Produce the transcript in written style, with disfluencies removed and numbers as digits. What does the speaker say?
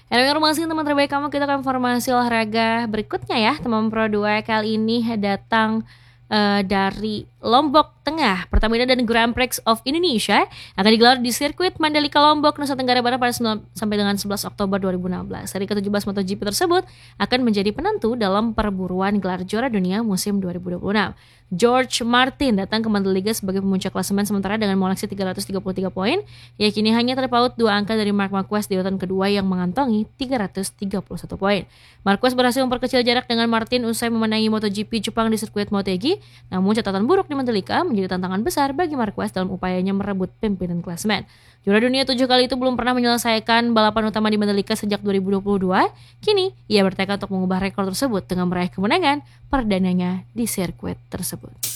Dan informasi teman terbaik kamu, kita ke informasi olahraga berikutnya ya. Teman Pro 2 kali ini datang dari Lombok Tengah. Pertamina dan Grand Prix of Indonesia akan digelar di sirkuit Mandalika Lombok, Nusa Tenggara Barat pada 9 sampai dengan 11 Oktober 2016. Seri ke-17 MotoGP tersebut akan menjadi penentu dalam perburuan gelar juara dunia musim 2026. George Martin datang ke Mandalika sebagai pemuncak klasemen sementara dengan mengoleksi 333 poin. Ia kini hanya terpaut 2 angka dari Marc Marquez di urutan kedua yang mengantongi 331 poin. Marquez berhasil memperkecil jarak dengan Martin usai memenangi MotoGP Jepang di sirkuit Motegi. Namun catatan buruk di Mandalika menjadi tantangan besar bagi Marquez dalam upayanya merebut pimpinan klasemen. Juara dunia 7 kali itu belum pernah menyelesaikan balapan utama di Mandalika sejak 2022. Kini ia bertekad untuk mengubah rekor tersebut dengan meraih kemenangan perdananya di sirkuit tersebut.